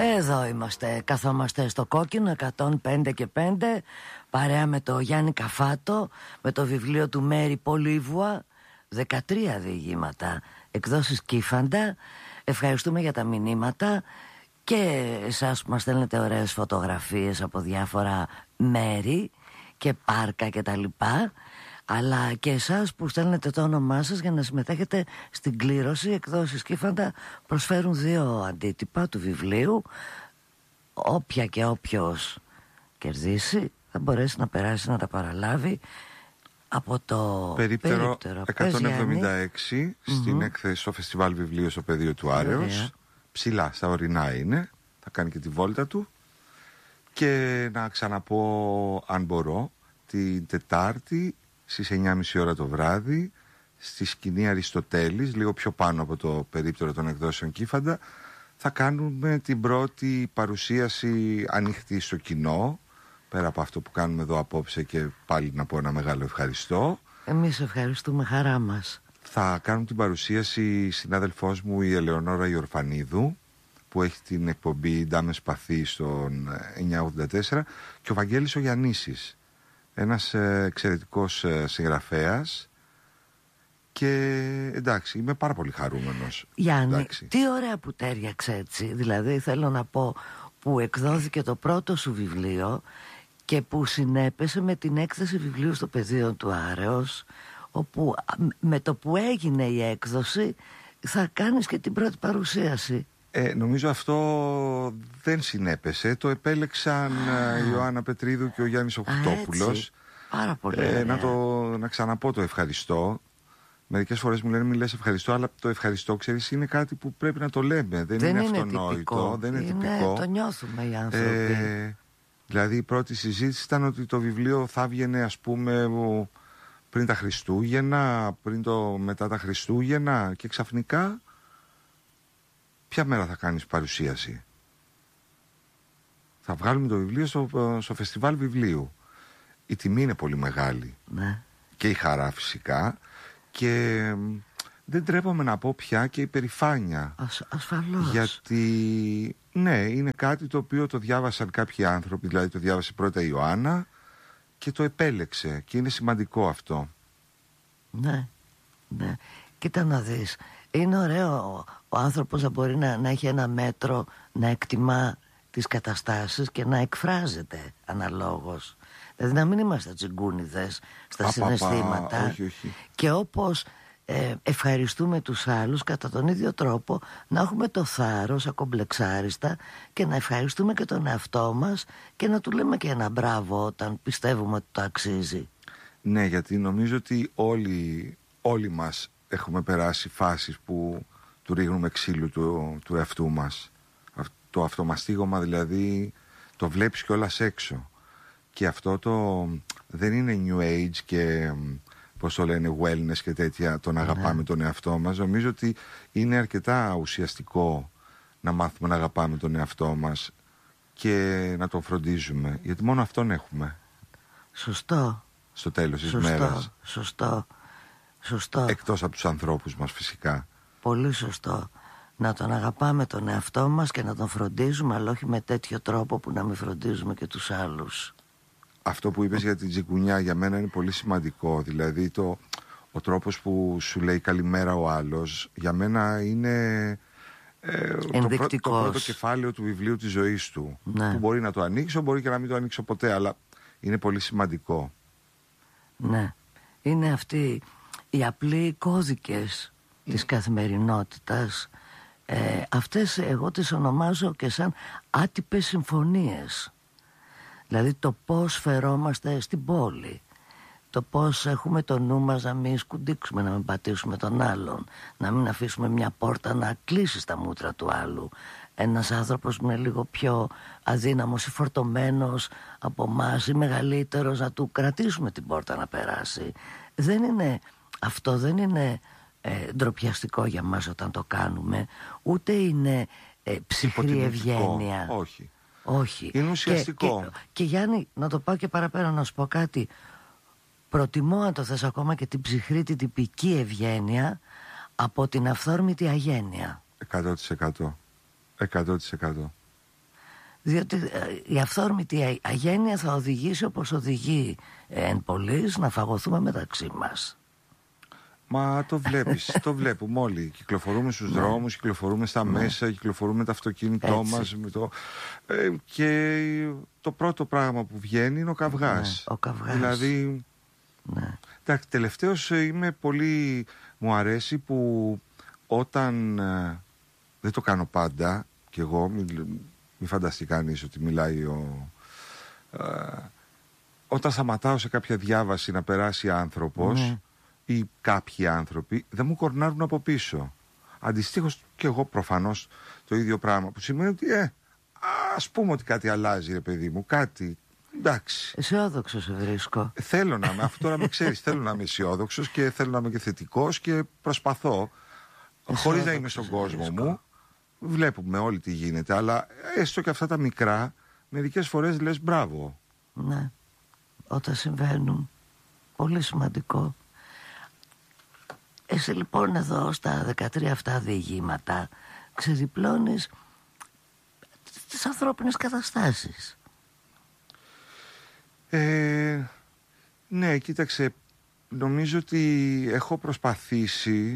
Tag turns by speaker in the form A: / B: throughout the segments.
A: Εδώ είμαστε, καθόμαστε στο Κόκκινο 105 και 5, παρέα με το Γιάννη Καφάτο, με το βιβλίο του Μέρη Πολύβουα, 13 διηγήματα, εκδόσεις Κύφαντα. Ευχαριστούμε για τα μηνύματα και εσάς που μας στέλνετε ωραίες φωτογραφίες από διάφορα μέρη και πάρκα και τα λοιπά, αλλά και εσάς που στέλνετε το όνομά σας για να συμμετέχετε στην κλήρωση. Εκδόσεις Κύφαντα προσφέρουν 2 αντίτυπα του βιβλίου. Όποια και όποιος κερδίσει θα μπορέσει να περάσει να τα παραλάβει από το
B: περίπτερο 176 στην έκθεση στο Φεστιβάλ Βιβλίου στο Πεδίο του Άρεως. Ψηλά στα ορεινά είναι, θα κάνει και τη βόλτα του. Και να ξαναπώ, αν μπορώ, την Τετάρτη στις 9.30 ώρα το βράδυ στη σκηνή Αριστοτέλης, λίγο πιο πάνω από το περίπτερο των εκδόσεων Κύφαντα, θα κάνουμε την πρώτη παρουσίαση ανοιχτή στο κοινό, πέρα από αυτό που κάνουμε εδώ απόψε, και πάλι να πω ένα μεγάλο ευχαριστώ.
A: Εμείς ευχαριστούμε, χαρά μας. Θα
B: κάνουμε την παρουσίαση συνάδελφός μου η Ελεονόρα Ιορφανίδου, που έχει την εκπομπή Ντάμες Παθή στον 984, και ο Βαγγέλης ο Γιαννίσης, ένας εξαιρετικός συγγραφέας. Και εντάξει, είμαι πάρα πολύ χαρούμενος.
A: Γιάννη,
B: εντάξει,
A: τι ωραία που τέριαξε έτσι. Δηλαδή θέλω να πω, που εκδόθηκε το πρώτο σου βιβλίο και που συνέπεσε με την έκθεση βιβλίου στο Πεδίο του Άρεως, όπου με το που έγινε η έκδοση θα κάνεις και την πρώτη παρουσίαση.
B: Νομίζω αυτό δεν συνέπεσε. Το επέλεξαν η Ιωάννα Πετρίδου και ο Γιάννης Οχτόπουλος.
A: Πάρα πολύ ωραία.
B: Να ξαναπώ το ευχαριστώ. Μερικές φορές μου λένε μη λες ευχαριστώ, αλλά το ευχαριστώ, ξέρεις, είναι κάτι που πρέπει να το λέμε. Δεν είναι αυτονόητο, δεν είναι τυπικό.
A: Το νιώθουμε οι άνθρωποι.
B: Δηλαδή η πρώτη συζήτηση ήταν ότι το βιβλίο θα βγαινε, ας πούμε, πριν τα Χριστούγεννα, μετά τα Χριστούγεννα, και ξαφνικά ποια μέρα θα κάνεις παρουσίαση? Θα βγάλουμε το βιβλίο στο Φεστιβάλ Βιβλίου. Η τιμή είναι πολύ μεγάλη.
A: Ναι.
B: Και η χαρά φυσικά. Και δεν τρέπομαι να πω πια και η περηφάνεια.
A: Ασφαλώς.
B: Γιατί ναι, είναι κάτι το οποίο το διάβασαν κάποιοι άνθρωποι. Δηλαδή το διάβασε πρώτα η Ιωάννα και το επέλεξε. Και είναι σημαντικό αυτό.
A: Ναι, ναι. Κοίτα να δεις, είναι ωραίο ο άνθρωπος να μπορεί να έχει ένα μέτρο, να εκτιμά τις καταστάσεις και να εκφράζεται αναλόγως. Δηλαδή να μην είμαστε τσιγκούνιδες στα συναισθήματα.
B: Όχι.
A: Και όπως ευχαριστούμε τους άλλους, κατά τον ίδιο τρόπο να έχουμε το θάρρος ακομπλεξάριστα και να ευχαριστούμε και τον εαυτό μας και να του λέμε και ένα μπράβο όταν πιστεύουμε ότι το αξίζει.
B: Ναι, γιατί νομίζω ότι όλοι μας έχουμε περάσει φάσεις που του ρίχνουμε ξύλου του εαυτού μας. Το αυτομαστίγωμα δηλαδή το βλέπεις κιόλας έξω. Και αυτό δεν είναι new age και πώς το λένε wellness και τέτοια, το να αγαπάμε τον εαυτό μας. Νομίζω ότι είναι αρκετά ουσιαστικό να μάθουμε να αγαπάμε τον εαυτό μας και να τον φροντίζουμε, γιατί μόνο αυτόν έχουμε.
A: Σωστό.
B: Στο τέλος της μέρας.
A: Σωστό.
B: Εκτός από τους ανθρώπους μας φυσικά.
A: Πολύ σωστό. Να τον αγαπάμε τον εαυτό μας και να τον φροντίζουμε, αλλά όχι με τέτοιο τρόπο που να μην φροντίζουμε και τους άλλους.
B: Αυτό που είπες για την τσιγκουνιά για μένα είναι πολύ σημαντικό. Δηλαδή ο τρόπος που σου λέει καλημέρα ο άλλος για μένα είναι το πρώτο κεφάλαιο του βιβλίου της ζωής του.
A: Ναι.
B: Που μπορεί να το ανοίξω, μπορεί και να μην το ανοίξω ποτέ, αλλά είναι πολύ σημαντικό.
A: Ναι. Είναι αυτοί οι απλοί κώδικες της καθημερινότητας. Αυτές εγώ τις ονομάζω και σαν άτυπες συμφωνίες. Δηλαδή το πώς φερόμαστε στην πόλη, το πώς έχουμε το νου μας να μην σκουντίξουμε, να μην πατήσουμε τον άλλον, να μην αφήσουμε μια πόρτα να κλείσει στα μούτρα του άλλου. Ένας άνθρωπος που είναι λίγο πιο αδύναμος ή φορτωμένος από εμάς ή μεγαλύτερος, να του κρατήσουμε την πόρτα να περάσει. Αυτό δεν είναι ντροπιαστικό για μας όταν το κάνουμε, ούτε είναι ψυχρή ευγένεια. Όχι.
B: Είναι ουσιαστικό.
A: Και Γιάννη, να το πάω και παραπέρα, να σου πω κάτι. Προτιμώ, αν το θες, ακόμα και την ψυχρή, την τυπική ευγένεια από την αυθόρμητη αγένεια.
B: 100%.
A: Διότι η αυθόρμητη αγένεια θα οδηγήσει, όπως οδηγεί εν πολλοίς, να φαγωθούμε μεταξύ μας.
B: Μα το βλέπεις, το βλέπουμε όλοι. Κυκλοφορούμε στους δρόμους, κυκλοφορούμε στα μέσα, κυκλοφορούμε το αυτοκίνητό μας. Και το πρώτο πράγμα που βγαίνει είναι ο καυγάς.
A: Ο καυγάς.
B: Δηλαδή, τελευταίως μου αρέσει που όταν, δεν το κάνω πάντα κι εγώ, μην φανταστεί κανείς ότι μιλάει όταν σταματάω σε κάποια διάβαση να περάσει άνθρωπος ή κάποιοι άνθρωποι, δεν μου κορνάρουν από πίσω. Αντιστοίχως και εγώ προφανώς το ίδιο πράγμα, που σημαίνει ότι ας πούμε ότι κάτι αλλάζει, ρε παιδί μου, κάτι, εντάξει.
A: Αισιόδοξο σε βρίσκω.
B: Θέλω να είμαι, αυτό τώρα με ξέρεις, θέλω να είμαι αισιόδοξος και θέλω να είμαι και θετικός και προσπαθώ, χωρίς να είμαι στον κόσμο μου. Βλέπουμε όλοι τι γίνεται, αλλά έστω και αυτά τα μικρά, μερικές φορές λες μπράβο.
A: Ναι, όταν συμβαίνουν, πολύ σημαντικό. Εσύ λοιπόν εδώ στα 13 αυτά διηγήματα ξεδιπλώνεις τις ανθρώπινες καταστάσεις.
B: Ναι, κοίταξε, νομίζω ότι έχω προσπαθήσει.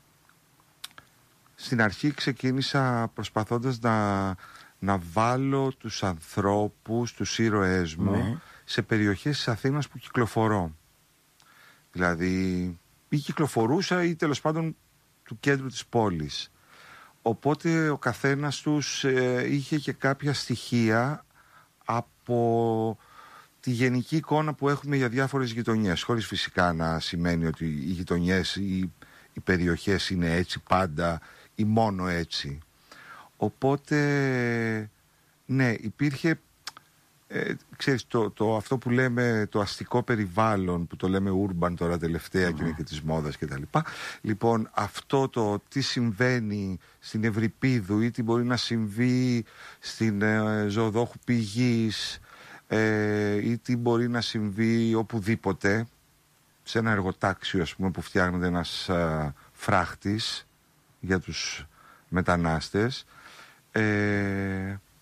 B: Στην αρχή ξεκίνησα προσπαθώντας να βάλω τους ανθρώπους, τους ήρωές μου, σε περιοχές της Αθήνας που κυκλοφορώ. Δηλαδή, ή κυκλοφορούσα ή τέλος πάντων του κέντρου της πόλης. Οπότε ο καθένας τους είχε και κάποια στοιχεία από τη γενική εικόνα που έχουμε για διάφορες γειτονιές, χωρίς φυσικά να σημαίνει ότι οι γειτονιές ή οι περιοχές είναι έτσι πάντα ή μόνο έτσι. Οπότε ναι, υπήρχε ξέρεις, αυτό που λέμε το αστικό περιβάλλον, που το λέμε urban τώρα τελευταία και είναι και της μόδας και τα λοιπά. Λοιπόν, αυτό το τι συμβαίνει στην Ευρυπίδου ή τι μπορεί να συμβεί στην Ζωοδόχου Πηγής ή τι μπορεί να συμβεί οπουδήποτε, σε ένα εργοτάξιο ας πούμε που φτιάχνεται ένας φράχτης για τους μετανάστες,